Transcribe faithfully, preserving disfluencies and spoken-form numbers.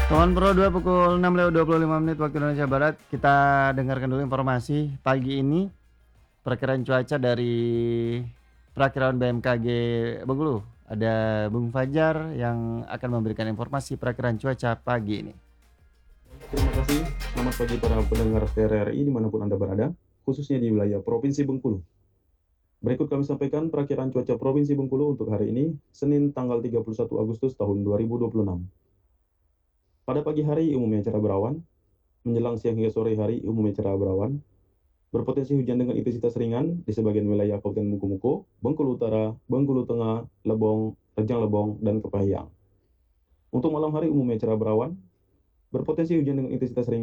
Kawan Pro dua pukul enam lewat dua puluh lima menit waktu Indonesia Barat, kita dengarkan dulu informasi pagi ini, perakiraan cuaca dari perakiraan B M K G Bengkulu. Ada Bung Fajar yang akan memberikan informasi perakiraan cuaca pagi ini. Terima kasih, selamat pagi para pendengar T R R I dimanapun Anda berada, khususnya di wilayah Provinsi Bengkulu. Berikut kami sampaikan perakiraan cuaca Provinsi Bengkulu untuk hari ini, Senin tanggal tiga puluh satu Agustus tahun dua ribu dua puluh enam. Pada pagi hari umumnya cerah berawan, menjelang siang hingga sore hari umumnya cerah berawan, berpotensi hujan dengan intensitas ringan di sebagian wilayah Kabupaten Mukomuko, Bengkulu Utara, Bengkulu Tengah, Lebong, Rejang Lebong, dan Kepahyang. Untuk malam hari umumnya cerah berawan, berpotensi hujan dengan intensitas ringan